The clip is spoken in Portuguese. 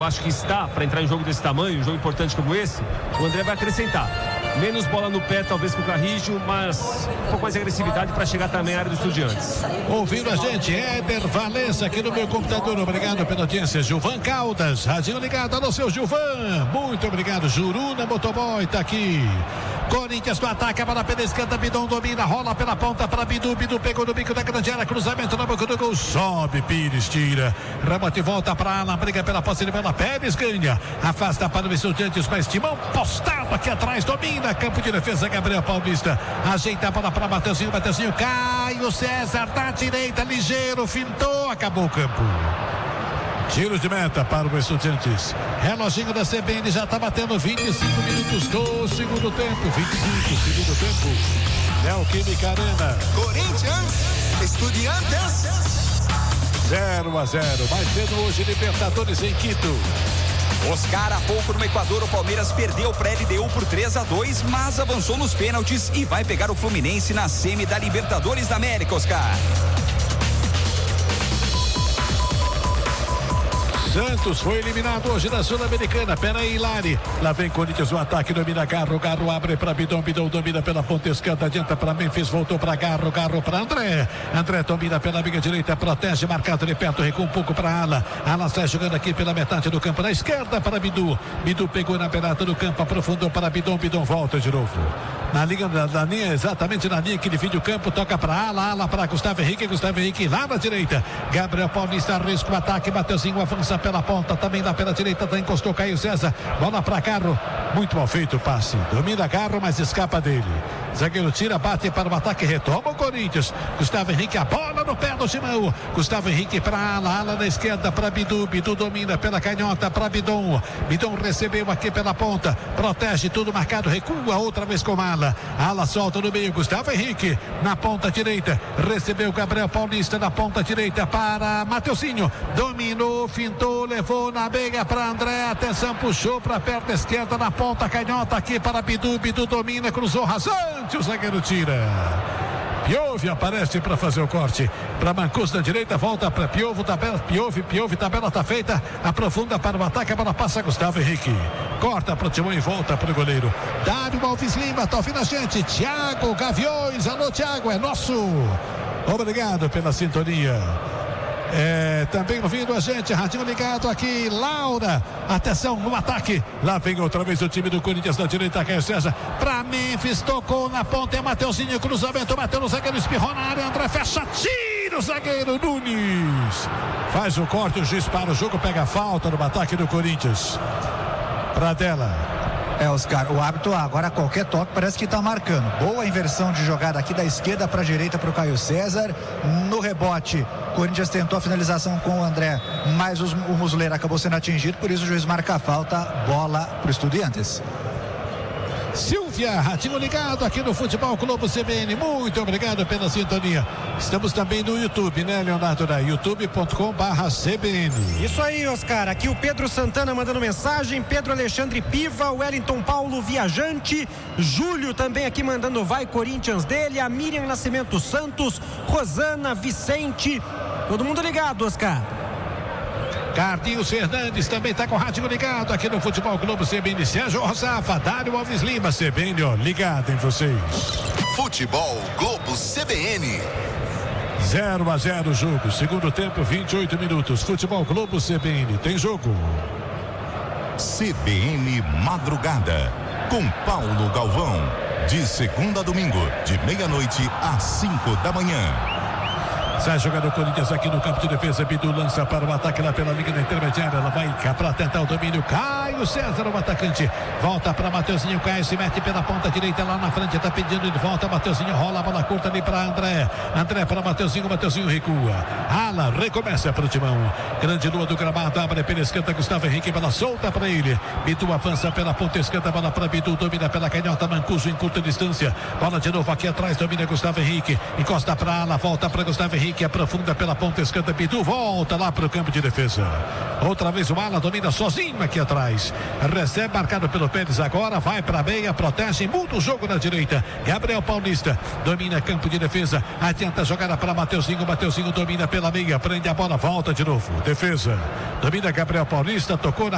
Acho que está para entrar em jogo desse tamanho, um jogo importante como esse, o André vai acrescentar. Menos bola no pé, talvez, com o Carrijo, mas um pouco mais de agressividade para chegar também à área do Estudiantes. Ouvindo a gente, Éder Valença aqui no meu computador. Obrigado pela audiência. Gilvan Caldas, radinho ligado. Alô, seu Gilvan. Muito obrigado. Juruna Motoboy tá aqui. Corinthians no ataque, a bola pela esquerda, Bidon domina, rola pela ponta para Bidu, Bidu pegou no bico da grande área, cruzamento na boca do gol, sobe, Pires tira, remate volta para Alan, briga pela posse de bola, Pérez ganha, afasta para o Estudiantes, mas Timão postado aqui atrás, domina, campo de defesa, Gabriel Paulista, ajeita a bola para Mateuzinho, Caio César da direita, ligeiro, fintou, acabou o campo. Tiro de meta para o Estudiantes. Reloginho da CBN já está batendo 25 minutos do segundo tempo. 25, segundo tempo. Neoquímica Arena. Corinthians, Estudiantes. 0-0. Mais cedo hoje, Libertadores em Quito. Oscar, há pouco no Equador, o Palmeiras perdeu para a LDU por 3-2, mas avançou nos pênaltis e vai pegar o Fluminense na semi da Libertadores da América, Oscar. Santos foi eliminado hoje na Sul-Americana. Pera aí, Lari. Lá vem Corinthians, o ataque domina Garro. Garro abre para Bidon. Bidon domina pela ponta esquerda. Adianta para Memphis. Voltou para Garro. Garro para André. André domina pela amiga direita. Protege. Marcado de perto. Recua um pouco para Ala. Ala sai jogando aqui pela metade do campo. Na esquerda para Bidu. Bidu pegou na beirada do campo. Aprofundou para Bidon. Bidon volta de novo. Na linha, exatamente na linha que divide o campo. Toca para Ala para Gustavo Henrique. Gustavo Henrique lá na direita. Gabriel Paulista arrisca o ataque. Mateuzinho avança pela ponta, também lá pela direita, encostou Caio César, bola para Carro, muito mal feito o passe, domina Carro, mas escapa dele, zagueiro tira, bate para o ataque, retoma o Corinthians, Gustavo Henrique, a bola no pé do Simão, Gustavo Henrique para Ala na esquerda para Bidu, Bidu domina pela canhota para Bidon, Bidon recebeu aqui pela ponta, protege, tudo marcado, recua outra vez com Ala solta no meio, Gustavo Henrique na ponta direita, recebeu Gabriel Paulista na ponta direita para Mateuzinho, dominou, fintou, levou na beira para André, atenção, puxou para perna esquerda na ponta canhota aqui para Bidu, Bidu domina, cruzou rasante, o zagueiro tira. Piove aparece para fazer o corte para Mancuso na direita, volta para Piovo, tabela, Piove, tabela tá feita, aprofunda para o ataque, a bola passa Gustavo Henrique, corta para o Timão e volta para o goleiro Dário Alves Lima, tá ouvindo a gente, Thiago Gaviões, alô Thiago, é nosso, obrigado pela sintonia. Também ouvindo a gente, radinho ligado aqui, Laura, atenção no ataque, lá vem outra vez o time do Corinthians na direita, Caio César, pra Memphis, tocou na ponta, é Mateuzinho, cruzamento, bateu no zagueiro, espirrou na área, André fecha, tira o zagueiro Nunes, faz o corte, o juiz para o jogo, pega a falta no ataque do Corinthians, Pradella. Oscar, o árbitro agora qualquer toque parece que está marcando. Boa inversão de jogada aqui da esquerda para a direita para o Caio César. No rebote, Corinthians tentou a finalização com o André, mas o Muslera acabou sendo atingido, por isso o juiz marca a falta, bola para o Estudiantes. Silvia, radinho ligado aqui no Futebol Clube CBN, muito obrigado pela sintonia. Estamos também no YouTube, né, Leonardo? youtube.com/CBN. Isso aí, Oscar, aqui o Pedro Santana mandando mensagem, Pedro Alexandre Piva, Wellington Paulo Viajante, Júlio também aqui mandando vai Corinthians dele, a Miriam Nascimento Santos, Rosana, Vicente, todo mundo ligado, Oscar. Carlinhos Fernandes também está com o rádio ligado aqui no Futebol Clube CBN. Sérgio Rosafa, Dário Alves Lima, CBN, ó, ligado em vocês. Futebol Globo CBN. 0-0 o jogo, segundo tempo, 28 minutos. Futebol Globo CBN, tem jogo. CBN Madrugada, com Paulo Galvão, de segunda a domingo, de meia-noite às 5 da manhã. Sai jogando o Corinthians aqui no campo de defesa. Bidu lança para o ataque lá pela linha da intermediária. Ela vai cá para tentar o domínio. Caio César, o atacante. Volta para Mateuzinho. Caio se mete pela ponta direita lá na frente. Está pedindo de volta. Mateuzinho rola a bola curta ali para André. André para Mateuzinho. Mateuzinho recua. Ala recomeça para o Timão. Grande lua do gramado. Abre pela esquerda. Gustavo Henrique. Bola solta para ele. Bidu avança pela ponta esquerda. Bola para Bidu. Domina pela canhota. Mancuso em curta distância. Bola de novo aqui atrás. Domina Gustavo Henrique. Encosta para Ala. Volta para Gustavo Henrique. Que aprofunda pela ponta esquerda, Bidu volta lá para o campo de defesa. Outra vez o Ala domina sozinho aqui atrás. Recebe, marcado pelo Pérez agora, vai para a meia, protege, muda o jogo na direita. Gabriel Paulista domina campo de defesa, adianta a jogada para Mateuzinho. Mateuzinho domina pela meia, prende a bola, volta de novo. Defesa, domina Gabriel Paulista, tocou na